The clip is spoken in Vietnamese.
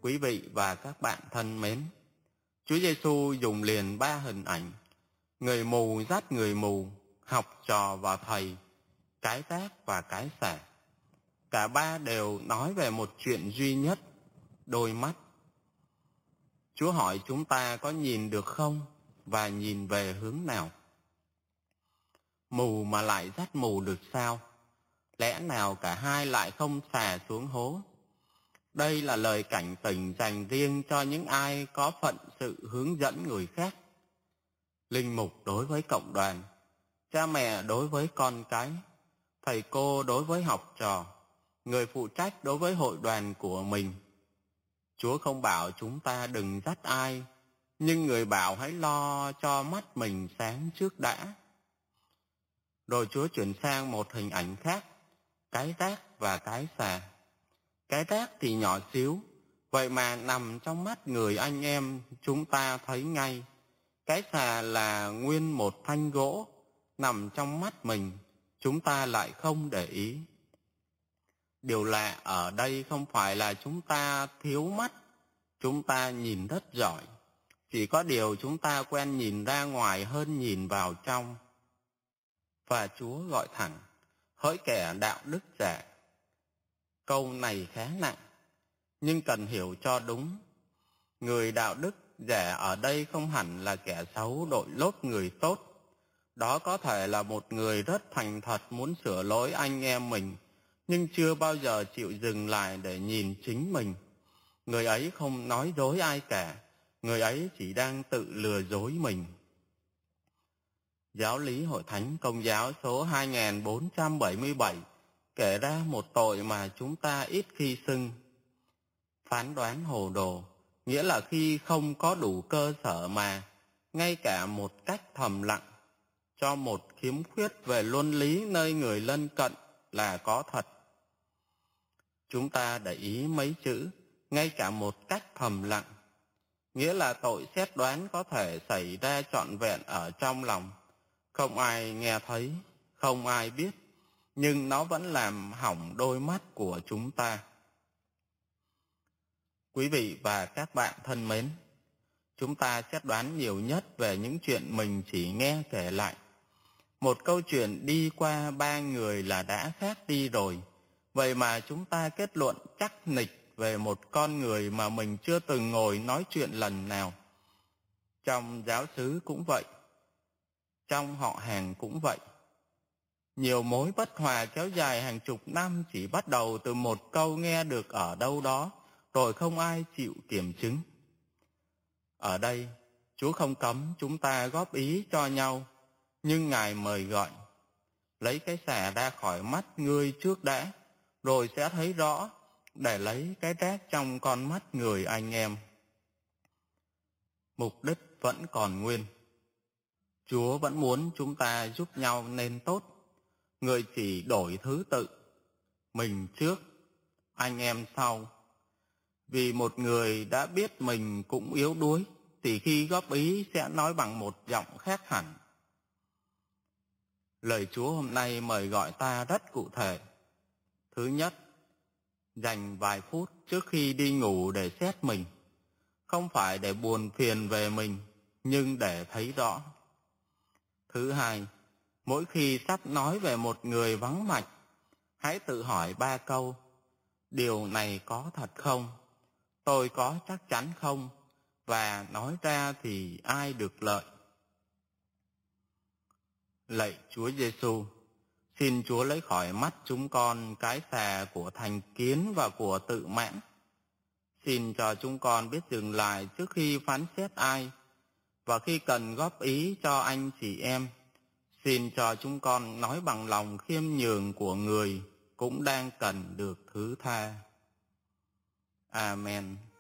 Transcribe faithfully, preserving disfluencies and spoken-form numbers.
Quý vị và các bạn thân mến, Chúa Giêsu dùng liền ba hình ảnh: người mù dắt người mù, học trò và thầy, cái tác và cái xả. Cả ba đều nói về một chuyện duy nhất, đôi mắt. Chúa hỏi chúng ta có nhìn được không và nhìn về hướng nào? Mù mà lại dắt mù được sao? Lẽ nào cả hai lại không xà xuống hố? Đây là lời cảnh tỉnh dành riêng cho những ai có phận sự hướng dẫn người khác. Linh mục đối với cộng đoàn, cha mẹ đối với con cái, thầy cô đối với học trò, người phụ trách đối với hội đoàn của mình. Chúa không bảo chúng ta đừng dắt ai, nhưng người bảo hãy lo cho mắt mình sáng trước đã. Rồi Chúa chuyển sang một hình ảnh khác, cái rác và cái xà. Cái rác thì nhỏ xíu, vậy mà nằm trong mắt người anh em chúng ta thấy ngay. Cái xà là nguyên một thanh gỗ, nằm trong mắt mình, chúng ta lại không để ý. Điều lạ ở đây không phải là chúng ta thiếu mắt, chúng ta nhìn rất giỏi. Chỉ có điều chúng ta quen nhìn ra ngoài hơn nhìn vào trong. Và Chúa gọi thẳng, hỡi kẻ đạo đức giả. Câu này khá nặng, nhưng cần hiểu cho đúng. Người đạo đức giả ở đây không hẳn là kẻ xấu đội lốt người tốt. Đó có thể là một người rất thành thật muốn sửa lỗi anh em mình, nhưng chưa bao giờ chịu dừng lại để nhìn chính mình. Người ấy không nói dối ai cả, người ấy chỉ đang tự lừa dối mình. Giáo lý Hội Thánh Công giáo số hai nghìn bốn trăm bảy mươi bảy kể ra một tội mà chúng ta ít khi xưng. Phán đoán hồ đồ, nghĩa là khi không có đủ cơ sở mà, ngay cả một cách thầm lặng, cho một khiếm khuyết về luân lý nơi người lân cận là có thật. Chúng ta để ý mấy chữ, ngay cả một cách thầm lặng, nghĩa là tội xét đoán có thể xảy ra trọn vẹn ở trong lòng. Không ai nghe thấy, không ai biết, nhưng nó vẫn làm hỏng đôi mắt của chúng ta. Quý vị và các bạn thân mến, chúng ta xét đoán nhiều nhất về những chuyện mình chỉ nghe kể lại. Một câu chuyện đi qua ba người là đã khác đi rồi, vậy mà chúng ta kết luận chắc nịch về một con người mà mình chưa từng ngồi nói chuyện lần nào. Trong giáo xứ cũng vậy, trong họ hàng cũng vậy. Nhiều mối bất hòa kéo dài hàng chục năm chỉ bắt đầu từ một câu nghe được ở đâu đó, rồi không ai chịu kiểm chứng. Ở đây, Chúa không cấm chúng ta góp ý cho nhau, nhưng Ngài mời gọi, lấy cái xà ra khỏi mắt ngươi trước đã, rồi sẽ thấy rõ, để lấy cái rác trong con mắt người anh em. Mục đích vẫn còn nguyên. Chúa vẫn muốn chúng ta giúp nhau nên tốt. Người chỉ đổi thứ tự, mình trước, anh em sau. Vì một người đã biết mình cũng yếu đuối, thì khi góp ý sẽ nói bằng một giọng khác hẳn. Lời Chúa hôm nay mời gọi ta rất cụ thể. Thứ nhất, dành vài phút trước khi đi ngủ để xét mình. Không phải để buồn phiền về mình, nhưng để thấy rõ. Thứ hai, mỗi khi sắp nói về một người vắng mặt, hãy tự hỏi ba câu. Điều này có thật không? Tôi có chắc chắn không? Và nói ra thì ai được lợi? Lạy Chúa Giêsu, xin Chúa lấy khỏi mắt chúng con cái xà của thành kiến và của tự mãn. Xin cho chúng con biết dừng lại trước khi phán xét ai, và khi cần góp ý cho anh chị em, xin cho chúng con nói bằng lòng khiêm nhường của người cũng đang cần được thứ tha. Amen.